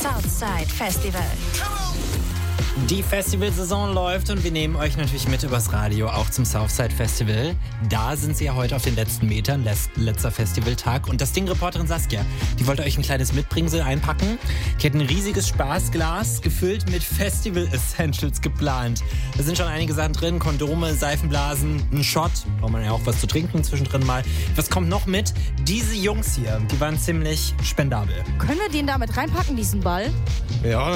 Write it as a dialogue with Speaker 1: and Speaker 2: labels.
Speaker 1: Southside Festival.
Speaker 2: Die Festivalsaison läuft und wir nehmen euch natürlich mit übers Radio auch zum Southside Festival. Da sind sie ja heute auf den letzten Metern, letzter Festivaltag. Und das Ding-Reporterin Saskia, die wollte euch ein kleines Mitbringsel einpacken. Die hat ein riesiges Spaßglas gefüllt mit Festival-Essentials geplant. Da sind schon einige Sachen drin, Kondome, Seifenblasen, ein Shot. Braucht man ja auch was zu trinken zwischendrin mal. Was kommt noch mit? Diese Jungs hier, die waren ziemlich spendabel.
Speaker 3: Können wir den da mit reinpacken, diesen Ball?
Speaker 4: Ja,